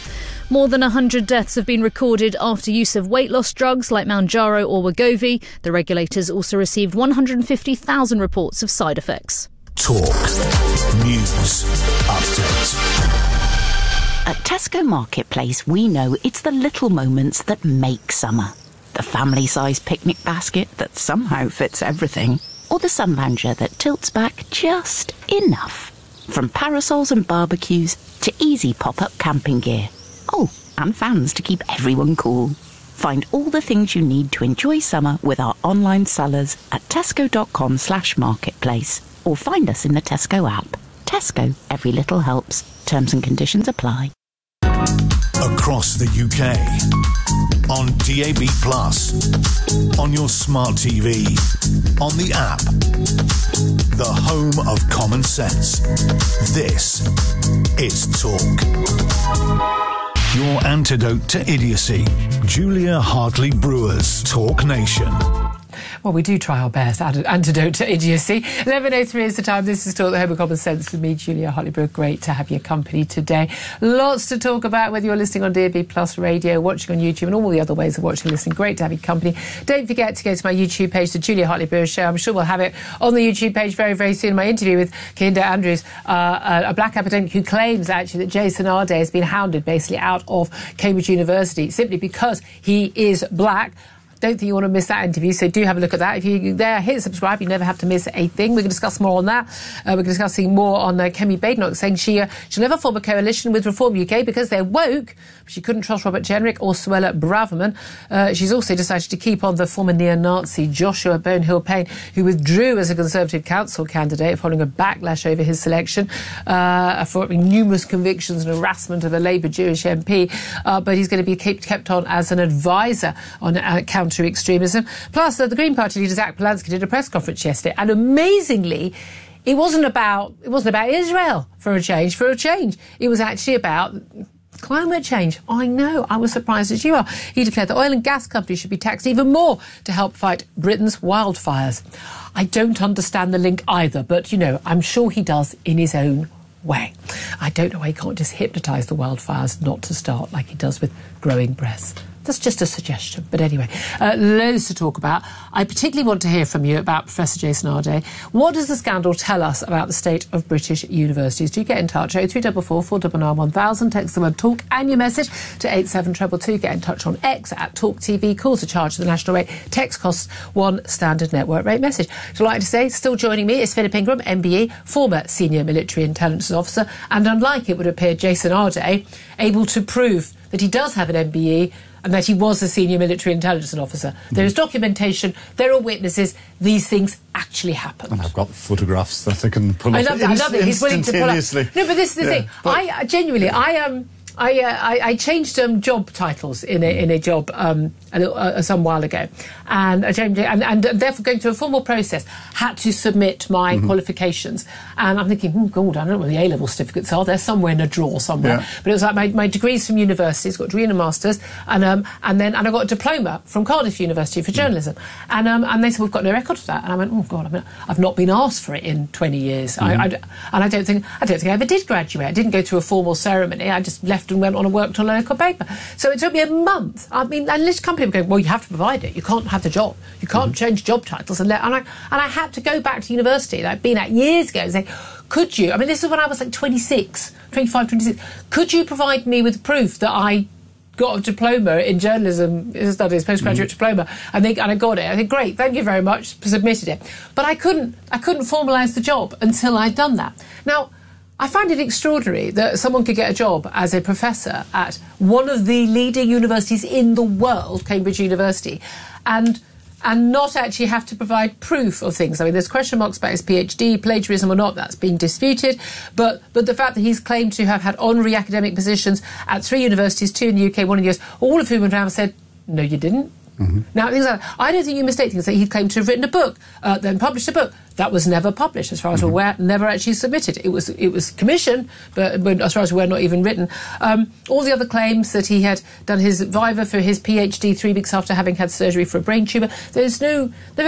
More than 100 deaths have been recorded after use of weight loss drugs like Mounjaro or Wegovy. The regulators also received 150,000 reports of side effects. Talk News Update. At Tesco Marketplace, we know it's the little moments that make summer. The family-sized picnic basket that somehow fits everything, or the sun lounger that tilts back just enough. From parasols and barbecues to easy pop-up camping gear. Oh, and fans to keep everyone cool. Find all the things you need to enjoy summer with our online sellers at tesco.com/marketplace, or find us in the Tesco app. Tesco, every little helps. Terms and conditions apply. Across the UK, on DAB+, on your smart TV, on the app, the home of common sense. This is Talk. Your antidote to idiocy. Julia Hartley Brewer's Talk Nation. Well, we do try our best. Antidote to idiocy. 11:03 is the time. This is Talk, the home of common sense with me, Julia Hartley Brewer. Great to have your company today. Lots to talk about, whether you're listening on DAB Plus radio, watching on YouTube, and all the other ways of watching and listening. Great to have your company. Don't forget to go to my YouTube page, the Julia Hartley Brewer Show. I'm sure we'll have it on the YouTube page very, very soon. My interview with Kehinde Andrews, a black academic who claims, actually, that Jason Arde has been hounded, basically, out of Cambridge University simply because he is black. Don't think you want to miss that interview, so do have a look at that. If you're there, hit subscribe. You never have to miss a thing. We're going to discuss more on that. We're discussing more on Kemi Badenoch saying she'll never form a coalition with Reform UK because they're woke. She couldn't trust Robert Jenrick or Suella Braverman. She's also decided to keep on the former neo-Nazi Joshua Bonehill Payne, who withdrew as a Conservative council candidate following a backlash over his selection for numerous convictions and harassment of a Labour Jewish MP. But he's going to be kept on as an advisor on counter-extremism. Plus, the Green Party leader Zach Polanski did a press conference yesterday, and amazingly, it wasn't about Israel for a change. It was actually about climate change. I know, I was surprised as you are. He declared that oil and gas companies should be taxed even more to help fight Britain's wildfires. I don't understand the link either, but, I'm sure he does in his own way. I don't know why he can't just hypnotise the wildfires not to start like he does with growing breasts. That's just a suggestion. But anyway, loads to talk about. I particularly want to hear from you about Professor Jason Arde. What does the scandal tell us about the state of British universities? Do get in touch. 0344 499 1000. Text the word TALK and your message to 87222. Get in touch on X at Talk TV. Calls are charged at the national rate. Text costs one standard network rate message. So I'd like to say, still joining me is Philip Ingram, MBE, former senior military intelligence officer. And unlike it would appear, Jason Arde, able to prove that he does have an MBE and that he was a senior military intelligence officer. There is documentation, there are witnesses, these things actually happened. And I've got photographs that I can pull up. I love it. He's willing to pull up. No, but this is the thing. I genuinely, I changed job titles in a job some while ago, and therefore going through a formal process had to submit my qualifications. And I'm thinking, God, I don't know where the A-level certificates are. They're somewhere in a drawer somewhere. Yeah. But it was like my degrees from universities, got a degree and a master's, and then I got a diploma from Cardiff University for journalism. And they said, we've got no record of that. And I went, oh God, I've not been asked for it in 20 years. And I don't think I ever did graduate. I didn't go through a formal ceremony. I just left and went on and worked on a local paper. So it took me a month. I mean, and this company were going, well, you have to provide it. You can't have the job. You can't change job titles. And I had to go back to university that I'd been at years ago and say, could you, I mean, this is when I was like 25, 26. Could you provide me with proof that I got a diploma in journalism studies, postgraduate diploma, and I got it. I think, great, thank you very much, submitted it. But I couldn't formalise the job until I'd done that. Now, I find it extraordinary that someone could get a job as a professor at one of the leading universities in the world, Cambridge University, and not actually have to provide proof of things. I mean, there's question marks about his PhD, plagiarism or not, that's being disputed. But the fact that he's claimed to have had honorary academic positions at 3 universities, 2 in the UK, 1 in the US, all of whom have said, no, you didn't. Now, things like that. I don't think you mistake things. That he claimed to have written a book, then published a book. That was never published, as far as we're aware, never actually submitted. It was commissioned, but as far as we're not even written. All the other claims that he had done his viva for his PhD 3 weeks after having had surgery for a brain tumour. There's no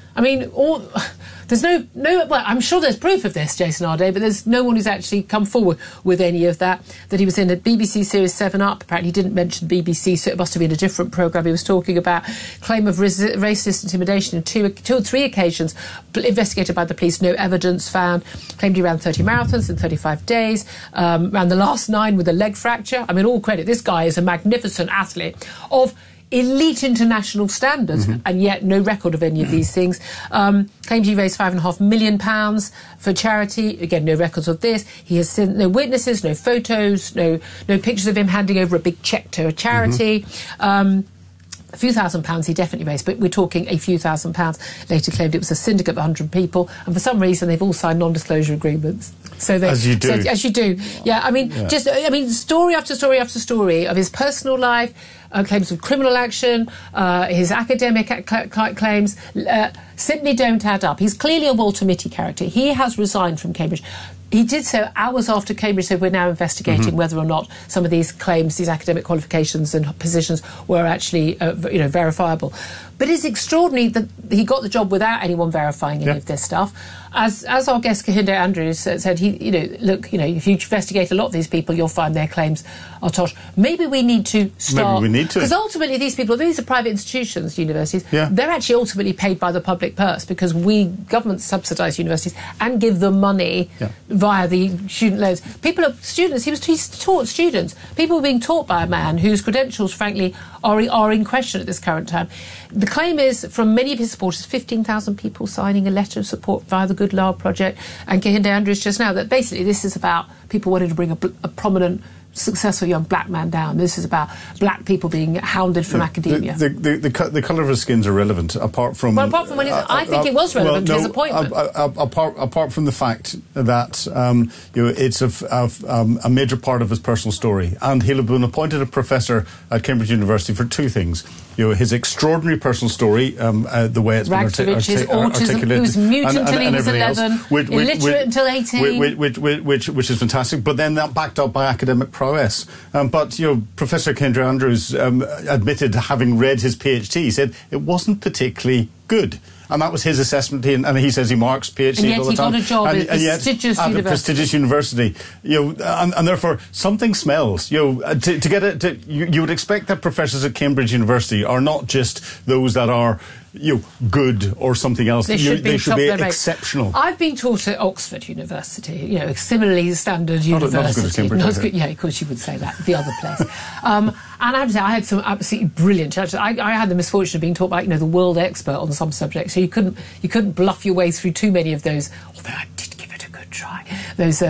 I mean, there's no. Well, I'm sure there's proof of this, Jason Arday, but there's no one who's actually come forward with any of that. That he was in a BBC series 7 Up. Apparently, he didn't mention the BBC, so it must have been a different programme he was talking about. Claim of racist intimidation on two or three occasions, investigated by the police. No evidence found. Claimed he ran 30 marathons in 35 days. Ran the last 9 with a leg fracture. I mean, all credit. This guy is a magnificent athlete of elite international standards, and yet no record of any of these things. Claimed he raised £5.5 million for charity. Again, no records of this. He has seen no witnesses, no photos, no pictures of him handing over a big cheque to a charity. A few £1,000s he definitely raised, but we're talking a few £1,000s. Later claimed it was a syndicate of 100 people, and for some reason they've all signed non-disclosure agreements. So as you do. As you do. Yeah, I mean, story after story after story of his personal life, claims of criminal action, his academic claims, simply don't add up. He's clearly a Walter Mitty character. He has resigned from Cambridge. He did so hours after Cambridge said we're now investigating whether or not some of these claims, these academic qualifications and positions were actually verifiable. But it's extraordinary that he got the job without anyone verifying any of this stuff. As our guest Kehinde Andrews said, if you investigate a lot of these people, you'll find their claims are tosh. Maybe we need to start. Maybe we need to. Because ultimately these people, these are private institutions, universities, they're actually ultimately paid by the public purse because government subsidise universities and give them money via the student loans. He's taught students. People are being taught by a man whose credentials, frankly, are in question at this current time. The claim is from many of his supporters, 15,000 people signing a letter of support via the Good Lard Project, and Kehinde Andrews just now, that basically this is about people wanting to bring a prominent, successful young black man down. This is about black people being hounded from academia. The colour of his skin's irrelevant, apart from... Well, apart from when I think it was relevant to his appointment. Apart from the fact that it's a major part of his personal story, and he'll have been appointed a professor at Cambridge University for 2 things. His extraordinary personal story, the way it's been articulated. He was mute until he was 11, illiterate until 18. Which is fantastic, but then that backed up by academic prowess. But Professor Kehinde Andrews admitted, having read his PhD, he said it wasn't particularly good. And that was his assessment, and he says he marks PhD all the time. And yet he got a job at a prestigious university. And therefore something smells. You would expect that professors at Cambridge University are not just those that are good or something else. They should be exceptional. I've been taught at Oxford University, a similarly standard university. Not as good as Cambridge. Not as good, of course you would say that, the other place. And I have to say, I had some absolutely brilliant teachers. I had the misfortune of being taught by, the world expert on some subjects, so you couldn't bluff your way through too many of those, although I did give it a good try, those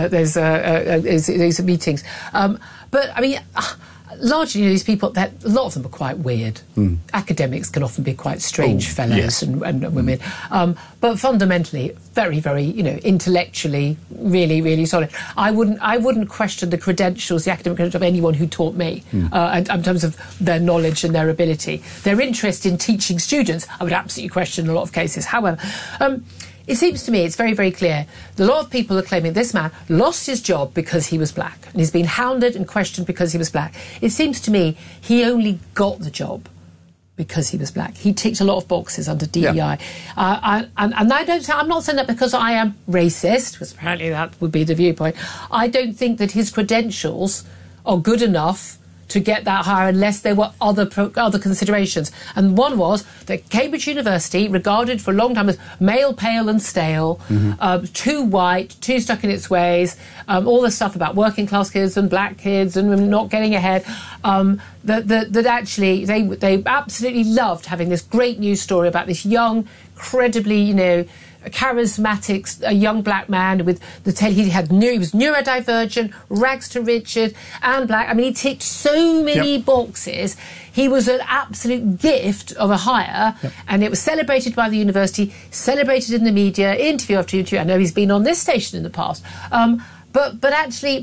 meetings. But, I mean... largely, these people, a lot of them are quite weird. Academics can often be quite strange fellows and women. But fundamentally, very, very, intellectually, really, really solid. I wouldn't question the credentials, the academic credentials of anyone who taught me, in terms of their knowledge and their ability. Their interest in teaching students, I would absolutely question in a lot of cases. However, it seems to me it's very, very clear that a lot of people are claiming this man lost his job because he was black, and he's been hounded and questioned because he was black. It seems to me he only got the job because he was black. He ticked a lot of boxes under DEI. And I'm not saying that because I am racist, because apparently that would be the viewpoint. I don't think that his credentials are good enough to get that higher unless there were other considerations. And one was that Cambridge University, regarded for a long time as male, pale and stale, too white, too stuck in its ways, all the stuff about working class kids and black kids and women not getting ahead, that actually they absolutely loved having this great news story about this young, incredibly, charismatic, a young black man with he was neurodivergent, rags to riches, and black. I mean, he ticked so many boxes. He was an absolute gift of a hire, and it was celebrated by the university, celebrated in the media, interview after interview. I know he's been on this station in the past, but actually,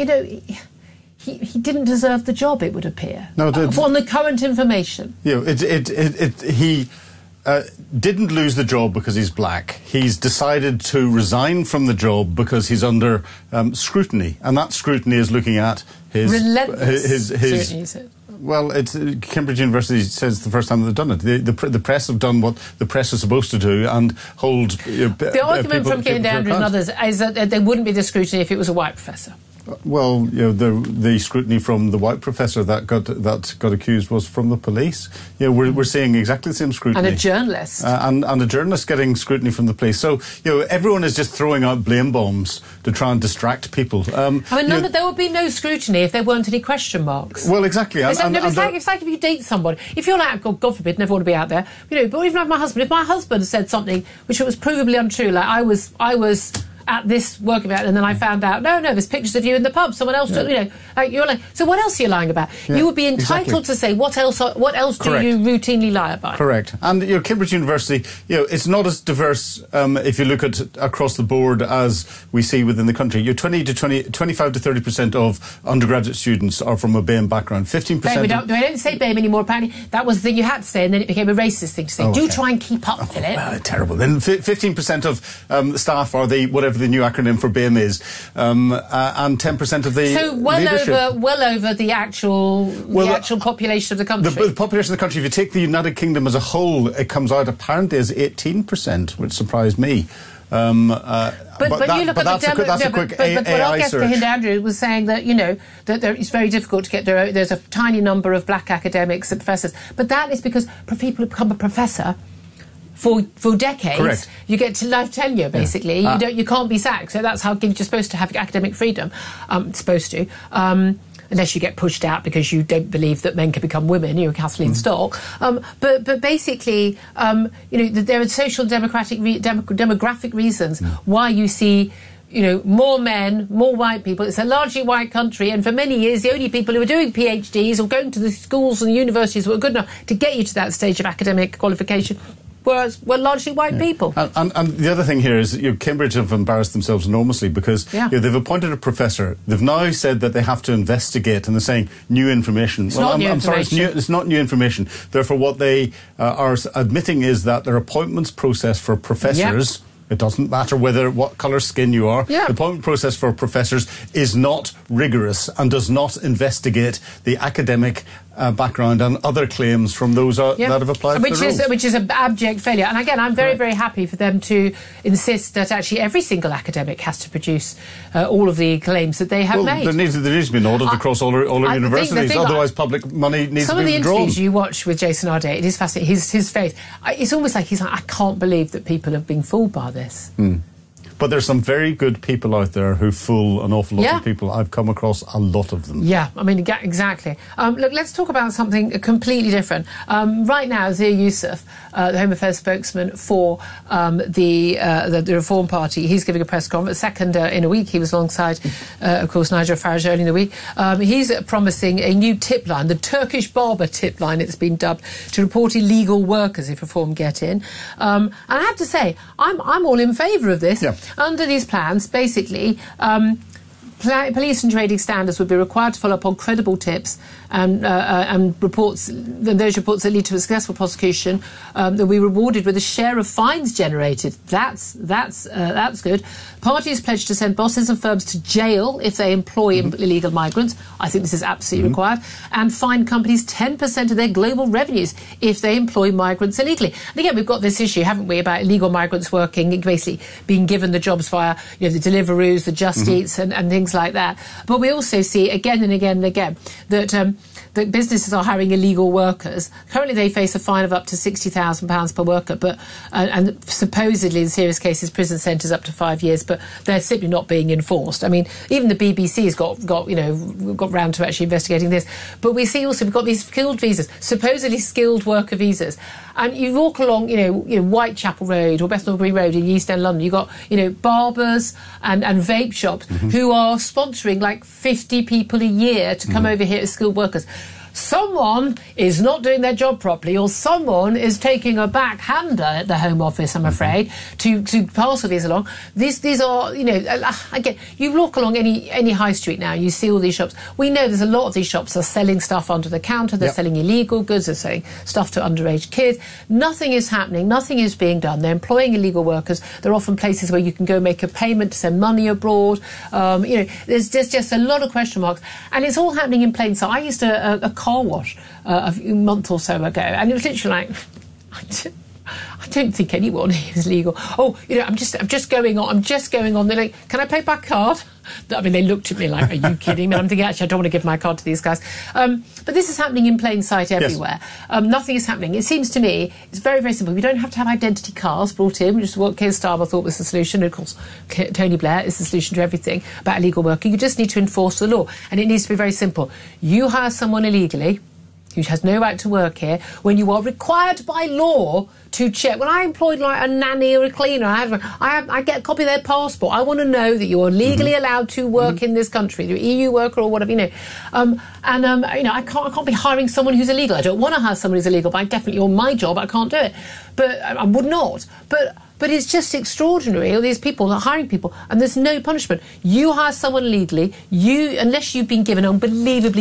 he didn't deserve the job. It would appear on the current information. He didn't lose the job because he's black. He's decided to resign from the job because he's under scrutiny, and that scrutiny is looking at his relentless scrutiny, Well, it's Cambridge University says the first time they've done it. The press have done what the press is supposed to do and hold. The argument from Kehinde Andrews and others is that there wouldn't be the scrutiny if it was a white professor. Well, the scrutiny from the white professor that got accused was from the police. We're seeing exactly the same scrutiny. And a journalist. And a journalist getting scrutiny from the police. So, everyone is just throwing out blame bombs to try and distract people. There would be no scrutiny if there weren't any question marks. Well, exactly. It's like if you date somebody. If you're like, God forbid, never want to be out there. But even like my husband, if my husband said something which was provably untrue, like I was at this work event, and then I found out, no, there's pictures of you in the pub. Someone else, you're like, so what else are you lying about? Yeah, you would be entitled to say what else do you routinely lie about? Correct. And Cambridge University, it's not as diverse if you look at across the board as we see within the country. 25 to 30% of undergraduate students are from a BAME background. 15%. We don't say BAME anymore. Apparently, that was the thing you had to say, and then it became a racist thing to say. Do try and keep up, Philip. Terrible. Then 15% of staff are whatever the new acronym for BAME is, and 10% of the well over the actual population of the country. The population of the country, if you take the United Kingdom as a whole, it comes out apparently as 18%, which surprised me. But you look at that's a quick AI I guess search. Kehinde Andrews was saying that it's very difficult to get there's a tiny number of black academics and professors, but that is because people become a professor for decades. Correct. You get to life tenure, basically. You can't be sacked. So that's how you're supposed to have academic freedom. Unless you get pushed out because you don't believe that men can become women. You're Kathleen Stock. But basically, there are social demographic reasons why you see more men, more white people. It's a largely white country, and for many years, the only people who were doing PhDs or going to the schools and universities who were good enough to get you to that stage of academic qualification were largely white people. And the other thing here is Cambridge have embarrassed themselves enormously because they've appointed a professor. They've now said that they have to investigate, and they're saying new information. I'm sorry, it's not new information. Therefore, what they are admitting is that their appointments process for professors... Yep. It doesn't matter what colour skin you are. Yeah. The appointment process for professors is not rigorous and does not investigate the academic background and other claims from those that have applied for the roles. Which is an abject failure. And again, I'm very, very happy for them to insist that actually every single academic has to produce all of the claims that they have made. There needs to be an audit across all our universities. Otherwise, public money needs to be withdrawn. Some of the interviews you watch with Jason Ardern, it is fascinating. His face, it's almost like he's like, I can't believe that people have been fooled by this. But there's some very good people out there who fool an awful lot of people. I've come across a lot of them. Yeah, I mean, exactly. Look, let's talk about something completely different. Right now, Zia Youssef, the Home Affairs spokesman for the Reform Party, he's giving a press conference, second in a week. He was alongside, of course, Nigel Farage early in the week. He's promising a new tip line, the Turkish barber tip line, it's been dubbed, to report illegal workers if Reform get in. And I have to say, I'm all in favour of this. Yeah. Under these plans, basically, police and trading standards would be required to follow up on credible tips and reports, those reports that lead to a successful prosecution. They'll be rewarded with a share of fines generated. That's good. Parties pledged to send bosses and firms to jail if they employ illegal migrants. I think this is absolutely required. And fine companies 10% of their global revenues if they employ migrants illegally. And again, we've got this issue, haven't we, about illegal migrants working, basically being given the jobs via the Deliveroos, the Just Eats and things like that. But we also see again and again and again that businesses are hiring illegal workers. Currently, they face a fine of up to £60,000 per worker, but and supposedly in serious cases, prison sentences up to 5 years. But they're simply not being enforced. I mean, even the BBC has got round to actually investigating this. But we see also we've got these skilled visas, supposedly skilled worker visas, and you walk along, Whitechapel Road or Bethnal Green Road in East End London. You've got barbers and vape shops who are sponsoring like 50 people a year to come over here as skilled workers. Someone is not doing their job properly, or someone is taking a backhander at the Home Office, I'm afraid, to pass all these along. These are, again, you walk along any high street now, you see all these shops. We know there's a lot of these shops are selling stuff under the counter, they're selling illegal goods, they're selling stuff to underage kids. Nothing is happening, nothing is being done. They're employing illegal workers. They're often places where you can go make a payment to send money abroad. There's just a lot of question marks. And it's all happening in plain sight. I used a car wash a month or so ago, and it was literally like, I don't think anyone is legal. Oh, I'm just going on. They're like, can I pay by card? I mean, they looked at me like, are you kidding me? I'm thinking, actually, I don't want to give my card to these guys. But this is happening in plain sight everywhere. Yes. Nothing is happening. It seems to me it's very, very simple. We don't have to have identity cards brought in, which is what Keir Starmer thought was the solution. And of course, Tony Blair is the solution to everything about illegal working. You just need to enforce the law. And it needs to be very simple. You hire someone illegally who has no right to work here, when you are required by law to check. When I employed like a nanny or a cleaner, I get a copy of their passport. I want to know that you are legally allowed to work in this country, you're an EU worker or whatever, I can't be hiring someone who's illegal. I don't want to hire someone who's illegal, but I definitely, on my job, I can't do it. But I would not. But it's just extraordinary. All these people are hiring people, and there's no punishment. You hire someone illegally, unless you've been given unbelievably